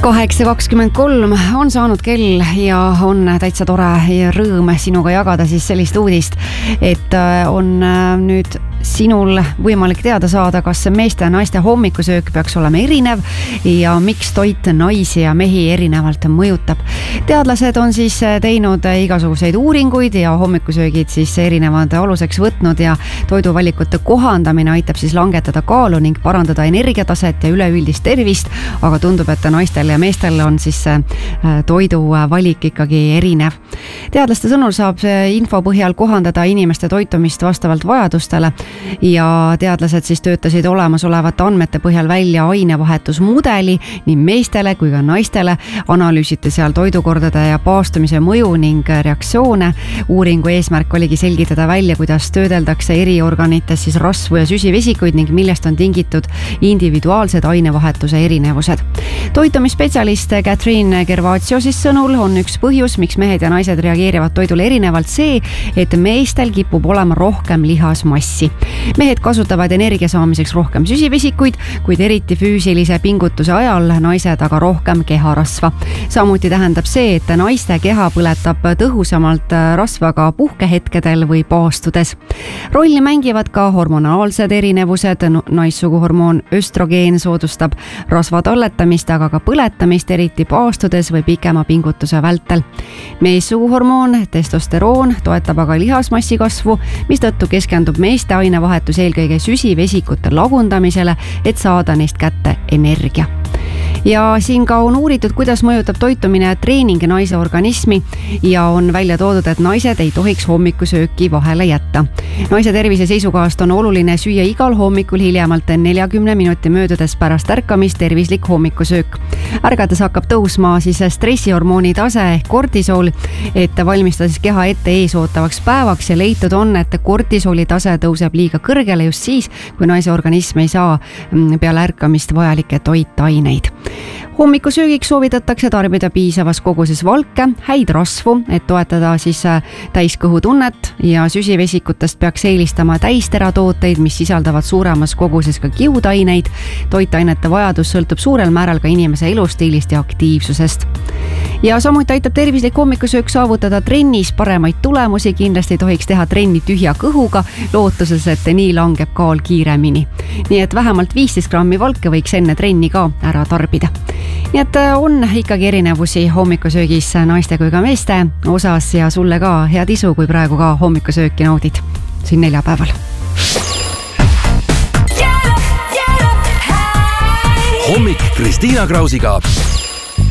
8:23 on saanud kell ja on täitsa tore ja rõõm sinuga jagada siis sellist uudist, et on nüüd sinul võimalik teada saada, kas meeste ja naiste hommikusöök peaks olema erinev ja miks toit naisi ja mehi erinevalt mõjutab. Teadlased on siis teinud igasuguseid uuringuid ja hommikusöögid siis erinevad aluseks võtnud ja toiduvalikute kohandamine aitab siis langetada kaalu ning parandada energiataset ja üleüldist tervist, aga tundub, et naistel ja meestel on siis toiduvalik ikkagi erinev. Teadlaste sõnul saab info põhjal kohandada inimeste toitumist vastavalt vajadustele ja teadlased siis töötasid olemasolevate andmete põhjal välja ainevahetusmudeli nii meestele kui ka naistele, analüüsiti seal toidukordade ja paastumise mõju ning reaktsioone. Uuringu eesmärk oligi selgitada välja, kuidas töödeldakse eriorganites siis rasvu ja süsivesikuid ning millest on tingitud individuaalsed ainevahetuse erinevused. Toitumisspetsialist Catherine Gervasio siis sõnul on üks põhjus, miks mehed ja naised reageerivad toidule erinevalt see, et meestel kipub olema rohkem lihasmassi. Mehed kasutavad energia saamiseks rohkem süsivesikuid, kuid eriti füüsilise pingutuse ajal naised aga rohkem keharasva. Samuti tähendab see, et naiste keha põletab tõhusamalt rasvaga puhkehetkedel või paastudes. Rolli mängivad ka hormonaalsed erinevused. Naissuguhormoon östrogeen soodustab rasva talletamist, aga ka põletamist, eriti paastudes või pikema pingutuse vältel. Meessuguhormoon testosteroon toetab aga lihasmassi kasvu, mistõttu keskendub meeste ainevahetus eelkõige süsivesikute lagundamisele, et saada neist kätte energia. Ja siin ka on uuritud, kuidas mõjutab toitumine ja treening naise organismi ja on välja toodud, et naised ei tohiks hommikusööki vahele jätta. Naise tervise seisukohast on oluline süüa igal hommikul hiljemalt 40 minuti möödudes pärast ärkamist tervislik hommikusöök. Ärgades hakkab tõusma siis stressihormooni tase ehk kortisool, et valmistada siis keha ette eesootavaks päevaks ja leitud on, et kortisooli tase tõuseb liiga kõrgele just siis, kui naise organism ei saa peale ärkamist vajalikke toitaineid. Hommikusöögiks soovitatakse tarbida piisavas koguses valke, häid rasvu, et toetada siis täiskõhutunnet ja süsivesikutest peaks eelistama täisteratooteid, mis sisaldavad suuremas koguses ka kiudaineid. Toitainete vajadus sõltub suurel määral ka inimese elustiilist ja aktiivsusest. Ja samuti aitab tervislik hommikusöök saavutada trennis paremaid tulemusi, kindlasti ei tohiks teha trenni tühja kõhuga, lootuses, et nii langeb kaal kiiremini. Nii et vähemalt 15 grammi valke võiks enne trenni ka ära tarbida. Nii et on ikkagi erinevusi hommikusöögis naiste kui ka meeste osas ja sulle ka head isu, kui praegu ka hommikusööki naudid siin neljapäeval. Hommik Kristiina Krausiga